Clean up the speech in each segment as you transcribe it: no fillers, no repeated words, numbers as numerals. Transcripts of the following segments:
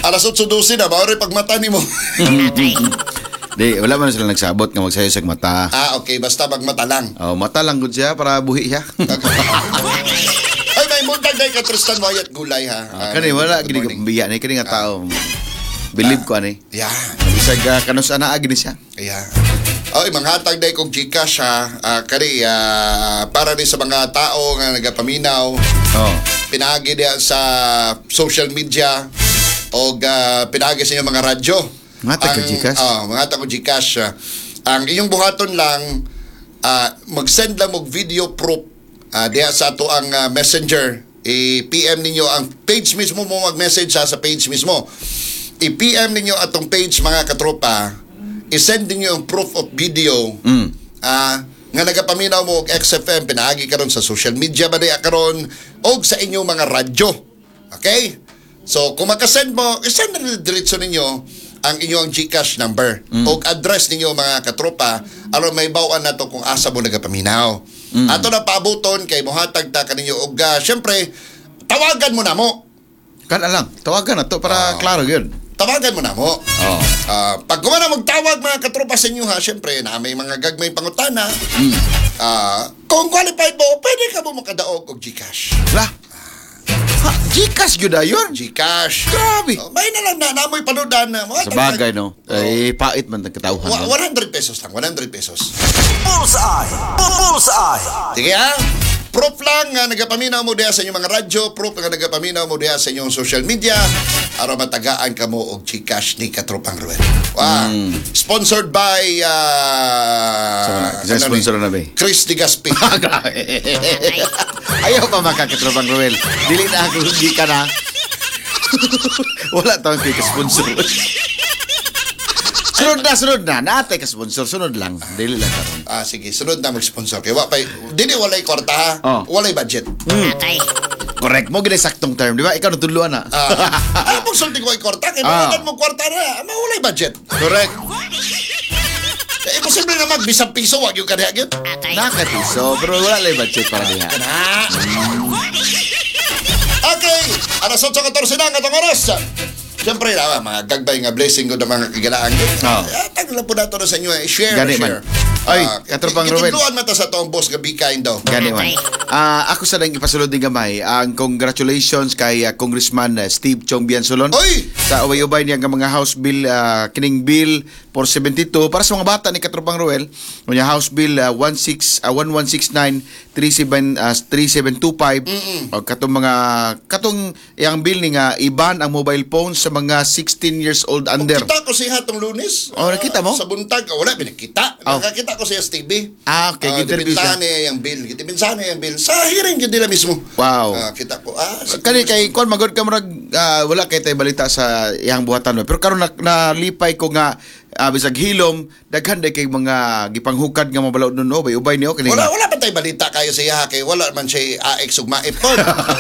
Alas 8:12 na, mao'y pagmata nimo. Di, wala man sila nagsabot nga magsayo sa mata. Okay, basta magmata lang. Oh, mata lang gud siya para buhi siya. Ay, may muntag day ka Tristan mo at gulay ha. Kani wala Good gini morning. biya ni kani nga tao. Believe ko ani. Yeah. Bisag kanus ana gini siya. Yeah. Oy, manghatag day kog Gcash ha. Kani para rin sa mga tao nga nagapaminaw. Oh. Pinagi diya sa social media o pinagi sa inyong mga radyo. Manghatag ka Gcash? Manghatag ko Gcash. Ang inyong buhaton lang, mag-send lang mo video proof diya sa ato ang messenger. I-PM ninyo ang page mismo mo mag-message sa page mismo. I-PM ninyo atong page mga katropa. I-send ninyo ang proof of video. Nga nagapaminaw mo og XFM, pinaagi karon sa social media ba diya karon o sa inyong mga radyo. Okay? So, kung makasend mo, isend na diretso ninyo ang inyong Gcash number o address ninyo mga katropa aron may bawaan na to kung asa mo nagapaminaw. Ato na paabuton kay mohatag ta kaninyo og syempre tawagan mo na mo. Kana lang, tawagan na to para klaro yun. Tawagan mo na mo. Oh. Pag kumana magtawag mga katropa sa inyo ha, syempre na may mga gagmay pangutana. Kung qualified mo, pwede ka mo makadaog og Gcash. Lah. Ha, Gcash gyud ayon. Gcash. Grabe. May na lang na namoy panudan na mo. Sa bagay no. Eh pait man ang katawhan. 100 pesos lang, 100 pesos. Bullseye! Bullseye! Sige ha. Proof lang nga nagapaminaw mo diha sa inyong mga radyo, proof nga nagapaminaw mo diha sa inyong social media, aron matagaan ka mo og Gcash ni Katropang Ruel. Wow. Sponsored by Sponsor na ba? Chris de Gaspi. Ayaw pa makakatropang Ruel. Dili na ako hindi ka na. Wala tawang kay ka-sponsor. Sunod na. Naatay ka-sponsor. Sunod lang. Dili lang karon. Sige, sunod na mag-sponsor kay wa pa. Dili walay kwarta ha. Oh. Walay budget. Correct mo gid saktong term, di ba? Ikaw natuluan na. Pag sulti ko ay kwarta kay mawalan mo kwarta na, mawalay budget. Correct. Imposible na magbisang piso wag yung kaniya gyud. Nakatiso, pero wala lang budget para diha. Okay, alas 8:14 na ang atong oras. Siyempre na, mga gagbay nga blessing ko ng mga kagalaan. Tagla lang po nato na sa inyo. Share. Gani man. Ay, Katropang Ruel. Itudluan man ta sa toong boss nga be kind daw. Gani man. Ako sa nang ipasulod din gamay, ang congratulations kay Congressman Steve Chong Biansolon. Oy! Sa ubay-ubay niya nga mga House Bill, kining Bill 472 para sa mga bata ni Katropang Ruel. Kunya House Bill 1169 3725 o katong iyang bill ni nga iban ang mobile phones sa mga 16 years old under. Kita ko siya hatong Lunes. Nakita mo? Sa buntag, wala pinakita. Nakakita ko siya sa TV. Okay, interview siya. Dipinsahan niya yung bill. Dipinsahan niya yung bill. Sa hearing yun nila mismo. Wow. Kita ko. Kani kay kon magod ka murag wala kay tay balita sa iyang buhatan pero karon nalipay ko nga bisag hilom daghan day kay mga gipanghukad nga mabalaod nun ubay niyo kini. Wala pa tay balita kayo sa iya kay wala man siya AX ug maip kon.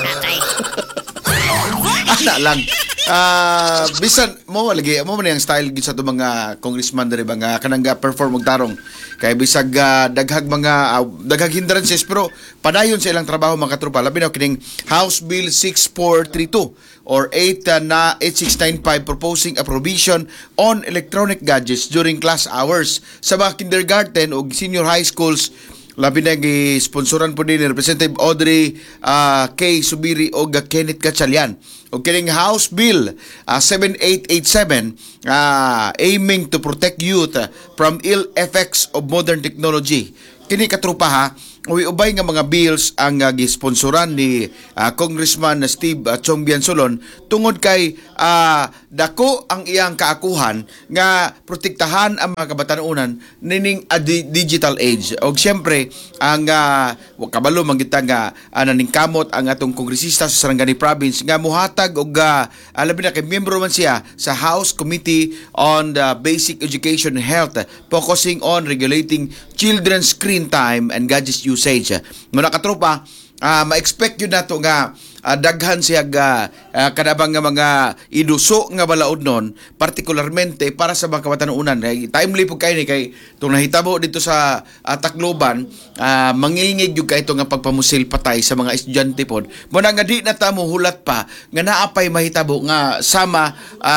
Ana lang. Bisan mo lagi mo man yung style gid sa to mga congressman diri ba nga kanang perform og tarong kay bisag daghag daghag hindrances pero padayon sa ilang trabaho mga katropa labi na kining House Bill 6432 or 8695 proposing a provision on electronic gadgets during class hours sa mga kindergarten o senior high schools. Labi na gi-sponsoran po din ni Representative Audrey K. Subiri o Kenneth Gatchalian. O kining House Bill 7887 aiming to protect youth from ill effects of modern technology. Kini katrupa ha, ubay nga mga bills ang gisponsoran ni Congressman Steve Chong Biansolon tungod kay dako ang iyang kaakuhan nga protektahan ang mga kabatanunan nining digital age. Og syempre ang kabalo mangita nga naningkamot ang atong kongresista sa Sarangani Province nga muhatag og labi na kay miyembro man siya sa House Committee on the Basic Education and Health focusing on regulating children's screen time and gadgets usage. Muna katropa, ma-expect yun na to nga daghan siya kanabang nga mga iduso nga balaod nun, partikularmente para sa mga kabatanunan. Timely po kayo ni kay itong nahitabo dito sa Tacloban, mangilngig yung kayo nga pagpamusil patay sa mga estudyante po. Muna nga di na tamo hulat pa nga naapay mahitabo nga sama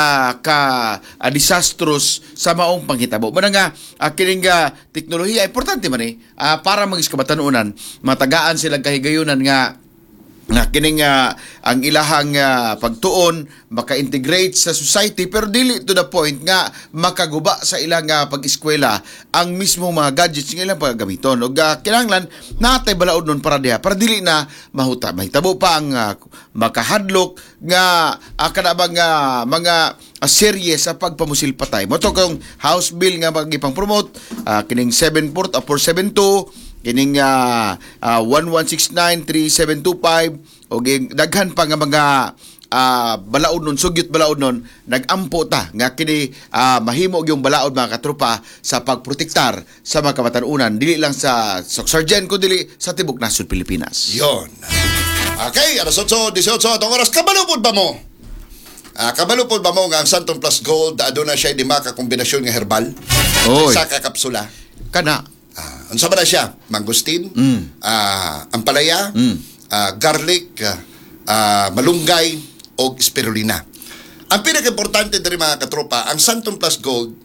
disastrous sa maong panghitabo. Muna nga kining teknolohiya importante man para mag-kabatanunan matagaan silang kahigayunan nga kining ang ilahang pagtuon maka-integrate sa society pero dili to the point nga makaguba sa ilang pag-eskwela ang mismo mga gadgets nga ilang paggamiton ug kinahanglan natay balaod nun para diha para dili na mahitabo pa ang makahadlok nga kanabang mga serye sa pagpamusil patay mo to kung House Bill nga magipang promote kining 74 or 472 kining 1169-3725 o daghan pa nga mga balaod nun, sugyot balaod nun, nagampo ta nga kini mahimo yung balaod mga katropa sa pagprotektar sa mga kabatanunan dili lang sa Sargent kundi sa tibok nasod Pilipinas. Yon. Okay, alas 8:18 atong oras. Kabalo pod ba mo? Kabalo pod ba mo nga ang Santon Plus Gold aduna siya di maka kombinasyon nga herbal sa kapsula? Kana unsa ba na siya? Mangustin, ampalaya, garlic, malunggay o spirulina. Ang pinaka-importante diri mga katropa, ang Santon Plus Gold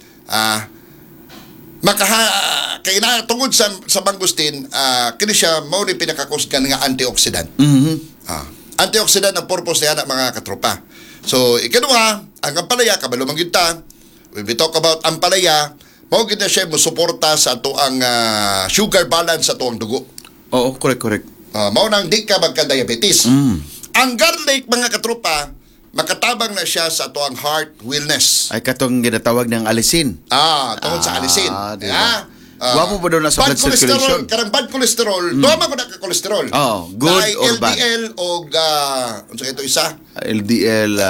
tungod sa mangustin, kini siya mao ni pinakakusgan nga antioxidant. Antioxidant ang purpose niya mga katropa. So, ikaduha, ang ampalaya kabalo man gyud ta. When we talk about ampalaya, mao gid na siya mosuporta sa ato ang sugar balance sa ato ang dugo. Oo, correct. Mao nang di ka magka-diabetes. Ang garlic mga katropa, makatabang na siya sa ato ang heart wellness. Ay katong ginatawag ng alisin. Tungod sa alisin. Wapo pa doon na sa blood circulation. Karang bad cholesterol, duha man ko na cholesterol. Good or bad? LDL o unsa ito isa? LDL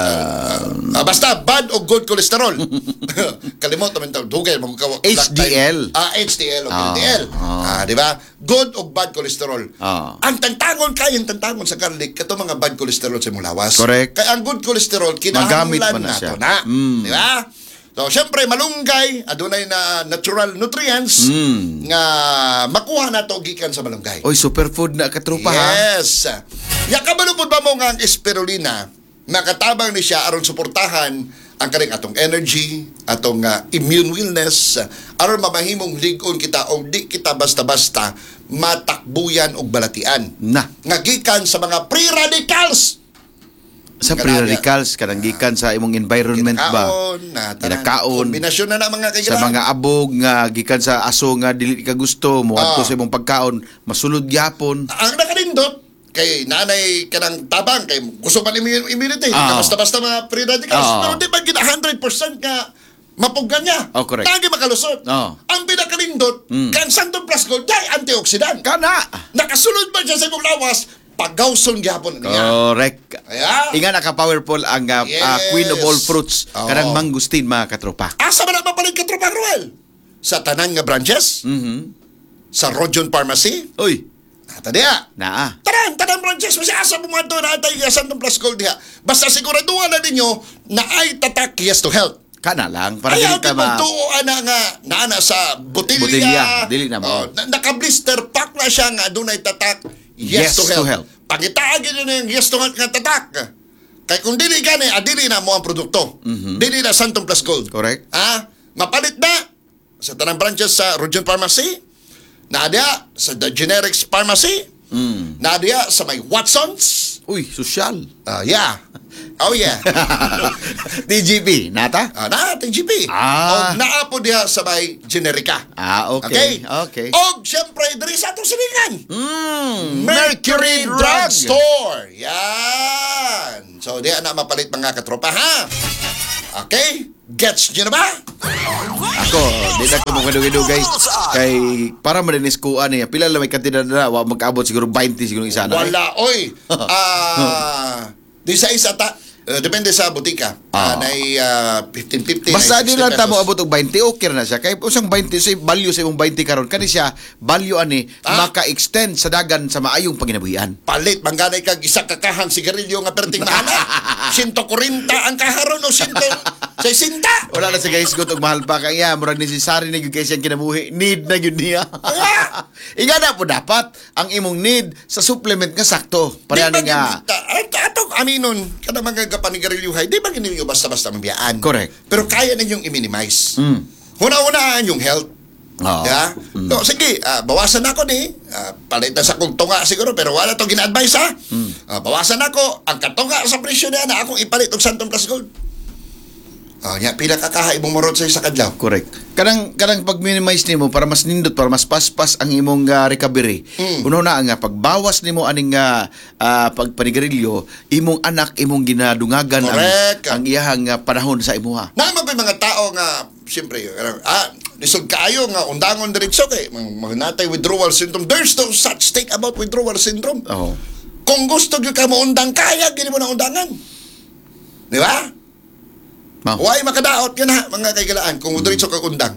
basta bad o good cholesterol. Kalimot man taw dugay mo ka HDL. HDL o LDL. Di ba? Good o bad cholesterol. Ang tantangon sa garlic kato mga bad cholesterol sa imong lawas. Correct. Kaya ang good cholesterol kinahanglan nato na. Di ba? So, syempre, malunggay, adunay na natural nutrients nga makuha na to gikan sa malunggay. Oy, superfood na katropa Yes. Kabalo po ba mo nga ang spirulina, makatabang ni siya aron suportahan ang kaning atong energy, atong immune wellness, aron mamahimong ligon kita o di kita basta-basta matakbuyan og balatian. Nga gikan sa mga free radicals. Sa free radicals kanang gikan sa imong environment ba? Kinakaon. Kombinasyon na mga kaibigan. Sa mga abog nga gikan sa aso nga dili ka gusto mo adto sa imong pagkaon, masulod gyapon. Ang nakalindot kay nanay kanang tabang kay gusto man immunity, basta-basta mga free radicals. Pero di ba gina 100% nga mapuggan niya? Correct. Tagi makalusot. Ang pinakalindot kan Santon Plus Gold ay antioxidant. Kana. Nakasulod ba siya sa imong lawas? Pagawson gyapon niya. Correct. Inga naka-powerful ang queen of all fruits. Kanang mangustin mga katropa. Asa ba na mapalit katropa, Ruel? Sa tanan nga branches? Sa Rojon Pharmacy? Uy. Tadiya. Tanan branches mo siya asa bumato na atay Santon Plus Gold diha. Basta siguraduhan na ninyo na ay tatak yes to health. Kana lang para dili ka naana sa botelya. Dili na mo. Naka-blister pack na siya nga adunay tatak yes to health. Pangitaagin nyo yung yes to health nga tatak. Kaya kung dili ka dili na mo ang produkto. Dili na Santon Plus Gold. Correct. Mapalit na sa tanang branches sa Rojon Pharmacy, naadya sa The Generics Pharmacy, naadya sa may Watsons. Uy, sosyal. Yeah. Oh yeah. TGP, nata? TGP. O naapo diha sa may Generica. Okay. O syempre, diri sa atong silingan. Mercury Drug Store. Yan. So, diha na mapalit mga katropa, ha? Okay? Gets nyo na ba? Ako, di na ko mga dugay-dugay. Kay, para malinis ko, pila lang may kantidad na, mag-abot siguro 20 siguro isa na. Wala, oy. Di sa isa ta. Depende sa butika. Nay 15.50. Basta di lang 60 tamo pesos. abot og 20 okay na siya. Kay usang 20 sa value sa imong 20 karon kani siya value ani maka-extend sa dagan sa maayong panginabuhian. Palit, mangganay kag isa kakahang sigarilyo nga perting mahal. 140 ang kaharon o 160. Wala na sa guys og mahal pa kay murag necessary na gyud kay siyang kinabuhi. Need na gyud niya. Ingana po dapat ang imong need sa supplement nga sakto. Pareha Di ba nga. atong aminon, kada mga kapanigarilyohay, di ba ninyo basta-basta mabiyaan? Correct. Pero kaya ninyong i-minimize. Huna-hunaan yung health. Oo. Yeah? No, sige, bawasan ako ni. Palitan sa kong tunga siguro, pero wala to gina-advise ha. Bawasan ako. Ang katunga sa presyo niya na akong ipalit og Santon Plus Gold. Pila kakaha imong morot sa kadlaw. Correct. Kanang pag-minimize nimo para mas nindot, para mas paspas ang imong recovery. Uno na nga pagbawas nimo aning pagpanigarilyo, imong anak imong ginadungagan Correct. ang iyahang panahon sa imuha. Naman may mga tao nga, siyempre, lisod kaayo nga undangon diretso kay magnatay withdrawal syndrome. There's no such thing about withdrawal syndrome. Oh. Kung gusto gyud ka mo undang kaya, gini mo na undangan. Di ba? Mao. Huwag makadaot yun ha, mga kaigalaan, kung diretso ka undang.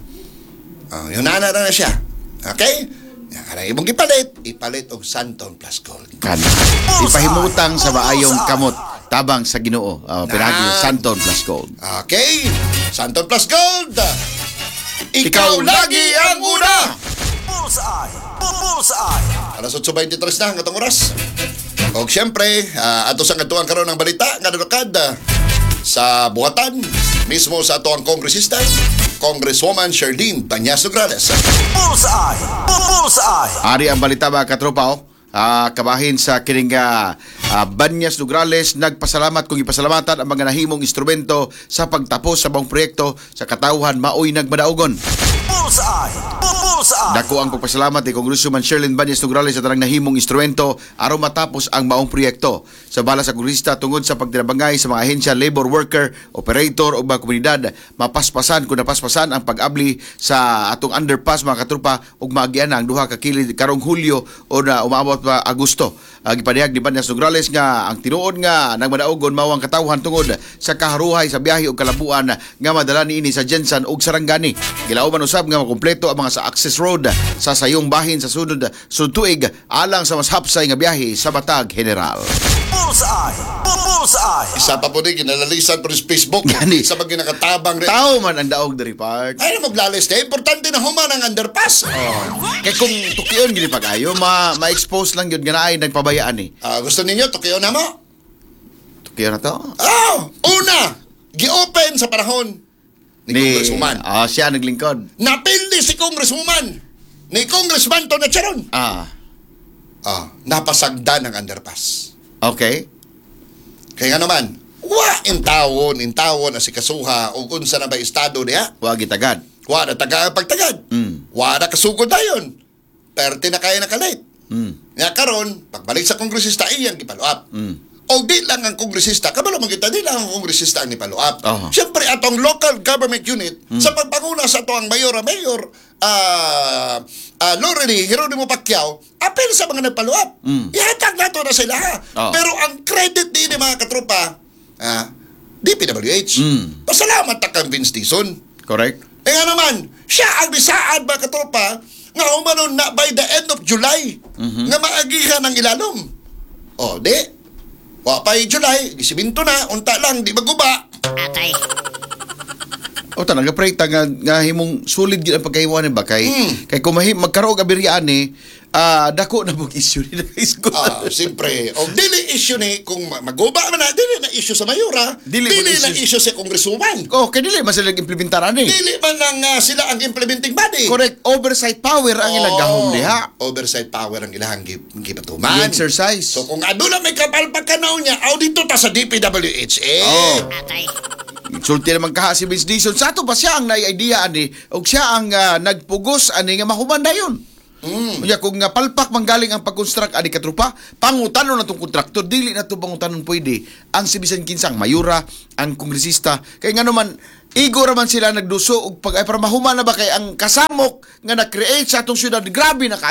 Yun na siya. Okay? Yan, ibong ipalit og Santon Plus Gold. Kan. Ipahimutang sa maayong kamot tabang sa Ginoo. Pinagi Santon Plus Gold. Okay? Santon Plus Gold! Ikaw lagi ang una! Bullseye. Bullseye. Alas 8:23 na ang atong oras. O siyempre, ato sa katuang karon ng balita nga nadukad sa buhatan mismo sa ato ang kongresista, Congresswoman Sherlyn Banyas Nograles. Bullseye. Bullseye. Ari ang balita mga katropa kabahin sa kining Banyas Nograles nagpasalamat kung ipasalamatan ang mga nahimong instrumento sa pagtapos sa bawang proyekto sa katawhan maoy nagmadaugon. Bullseye. Bullseye. Dako ang pagpasalamat ni Congresswoman Sherlyn Banyas Nograles sa tanang nahimong instrumento aron matapos ang maong proyekto. Sa bala sa kongresista tungod sa pagtinabangay sa mga ahensya, labor worker, operator o mga komunidad, mapaspasan kung napaspasan ang pag-abli sa atong underpass mga katrupa ug maagian ang duha ka kilid karong Hulyo o na umabot pa Agosto. Gipadihag ni Banyas Nograles nga ang tinuod nga nagmadaugon mao ang katawhan tungod sa kaharuhay sa biyahe ug kalabuan nga madala niini sa Jensan ug Sarangani. Gilauman usab nga makumpleto ang mga sa access road sa sayong bahin sa sunod tuig alang sa mas hapsay nga biyahe sa Batag General. Bullseye. Bullseye. Isa pa po din, kinalalisan po sa Facebook Gani. sa mga nakatabang rin. Tao man ang daog diri park. Ay, maglalis na. Importante na human ang underpass. Kay kung tukiyon gini pag-ayo ma-expose lang yun nga naay nagpabayaan ni. Gusto ninyo, tukiyo na mo? Tukiyon na to. Una, gi-open sa panahon ni Congresswoman. Siya naglingkod. Napildi si Congresswoman ni Congressman to na Charon. Napasagdan ang underpass. Okay. Kaya nga naman, intawon na si Kasuha o unsa na ba estado niya? Wa gitagad. Wa na pagtagad. Wa na kasugod dayon. Perte na kaya nakalit. Nga karon, pagbalik sa kongresista iyang gipaluap. O di lang ang kongresista, kabalo magkita, di lang ang kongresista ang nipaluap. Siyempre, atong local government unit, sa pagpanguna sa ito ang mayor, Lorely Geronimo Pacquiao, apel sa mga nagpaluap. Ihatag nato na sila. Pero ang credit din mga katropa, DPWH. Pasalamat ta kang Vince Dizon. Correct. Nga naman, siya ang bisaad mga katropa nga umanon na by the end of July nga maagihan ng ilalom. Di. Wapay July, gisiminto na, unta lang, di maguba. Atay. O talaga pre nga himong solid gyud ang pagkahiwanan ba kay kung magkaroon og abiryan ni dako na mong issue ni school. Siyempre, o dili issue ni kung maguba man na, dili na issue sa mayora, dili na issue sa congresswoman. Kay dili man sila implementaran ni. Dili man lang sila ang implementing body. Correct, oversight power ang ilang gahom diha. Oversight power ang ilang gipatuman. Exercise. So kung aduna may kapalpag kanaw niya, audito ta sa DPWH. Atay. Sulti naman kaha si Vince Dizon. Sa ato pa siya ang nai-idea ani o siya ang nagpugos ani nga mahuman dayon. Kaya kung nga palpak manggaling ang pag-construct ani katrupa, pangutanon na tong kontraktor, dili na to pangutanon pwede ang si bisan kinsang mayura, ang kongresista. Kay nga naman igo raman sila nagduso og pag ay para mahuman na ba kay ang kasamok nga na-create sa atong syudad grabe na kayo.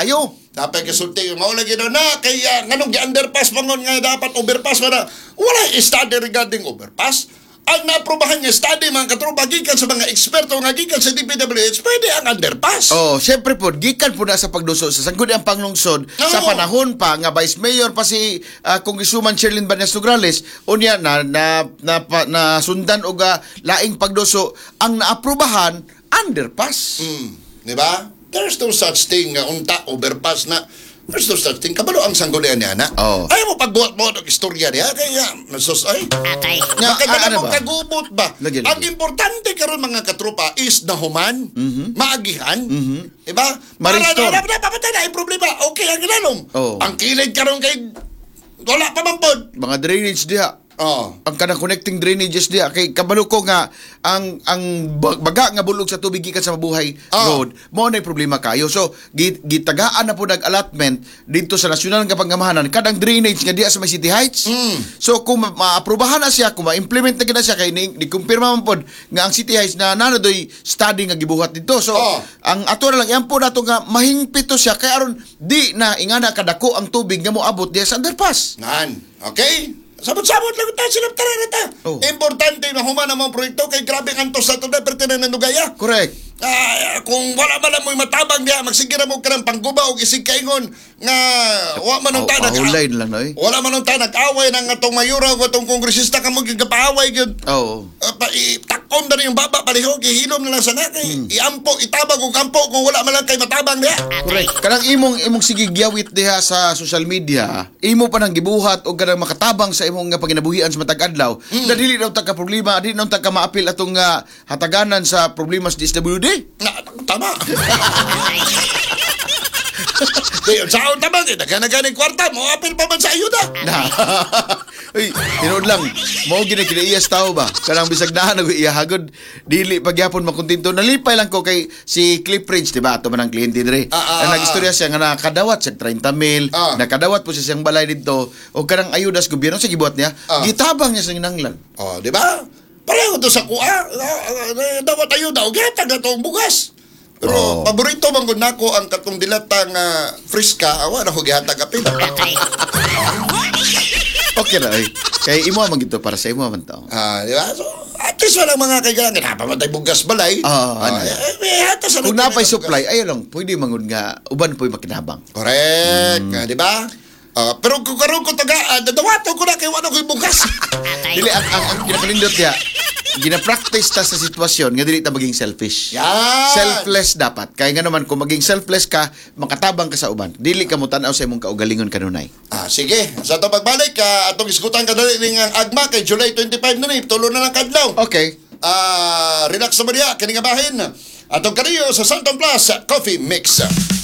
Dapat kasulti mao lagi daw na kaya nganong gi-underpass mangon nga dapat overpass man na. Wala study regarding overpass. Ang naaprubahan nga study mga katropa gikan sa mga eksperto nga gikan sa DPWH pwede ang underpass. Oh, syempre po, gikan po na sa pagduso sa sangguni ang panglungsod sa Oo. panahon pa nga Vice Mayor pa si Congresswoman Sherlyn Banyas Nograles unya na sundan og laing pagduso ang naaprubahan underpass. Di ba? There's no such thing nga unta overpass na. There's no such thing. Kabalo ang sanggunian niya na. Oo. Ayaw mo pagbuhat mo ng istorya niya. Kaya, nasus, ay. Nga, Makadala ano mo ba? kagubot ba? Lagi. Ang importante karon mga katropa is nahuman, maagihan, diba? Ma-restore. Para na papatay na yung problema. Okay, ang ginalom. Oo. Ang kilid karon kay wala pa man pod. Mga drainage diha. Oh. Ang kanang connecting drainages diha kay kabalo ko nga ang baga nga bulog sa tubig gikan sa Mabuhay Road mo na problema kayo. So gitagaan na po nag-allotment dito sa nasyonal nga pangamahanan kadang drainage nga diha sa may City Heights. So kung maaprubahan na siya, kung ma-implement na gina siya kay ni kumpirma man pod nga ang City Heights na nanadoy study nga gibuhat dito. So ang ato na lang yan po nato nga mahingpito siya kay aron di na ingana kadako ang tubig nga moabot diha sa underpass. Nan. Okay? Sabot-sabot lang tayo silang taranata. Oh. Importante na human ang mga proyekto kay grabe ang antos sa ito na pertinan ng Nugaya. Correct. Kung wala man lang mo'y matabang niya, magsigira mo ka ng pangguba o isig kaingon nga wala man nung ta Pahulay na lang no eh. wala man nung ta nag-away ng atong mayura o atong kongresista ka mo gigapaaway yun. Oo. Takon na rin yung baba palihog, ihilom na lang sana kay iampo, itabag o kampo kung wala man lang kay matabang niya. Correct. Kanang imong sige gyawit diha sa social media, imo pa nang gibuhat og kanang makatabang sa imong nga panginabuhian sa matag adlaw. Na dili daw ta ka problema, dili daw ta ka maapil atong hataganan sa problema sa DSWD. Na, tama. Dayon, saan tama? Naghanaganing kwarta mo, apil pa man sa ayuda. Na. Uy, tinood lang. Mao gina kinaiyas tao ba? Kanang bisag na nag-iyahagod dili pagyapon makontinto. Nalipay lang ko kay si Cliff Ridge, di ba? Ato man ang kliyente dire. Ang nagistorya siya nga nakadawat siya 30,000, nakadawat po siya siyang balay dito o kanang ayuda sa gobyerno sa gibuhat niya. Gitabang niya sa nginanglan. Oh, di ba? Pareho to sa kuha. Dapat ayuda o gatag na itong bugas. Pero paborito man gud nako ang katong dilatang friska, awa na ko gihatag apil. Okay na eh. Kay imo man gito para sa imo man to. Di ba? So, at least walang mga kailangan. Napamatay bugas balay. Hata sa Kung napay supply, ayo lang, pwede mangud nga uban po'y makinabang. Correct. Di ba? Pero kung karoon ko taga, dadawato ko na kay wala ko'y bugas. Dili ang kinakalindot niya, gina-practice ta sa sitwasyon nga dili ta maging selfish. Yan. Selfless dapat. Kaya nga naman kung maging selfless ka, makatabang ka sa uban. Dili ka mo tanaw sa imong kaugalingon kanunay. Sige. Sa ito pagbalik, atong iskutan ka dali ng agma kay July 25 na ni. Tulo na lang kadlaw. Okay. Relax sa Maria, kining bahin. Atong kaniyo sa Santong Plus Coffee Mix.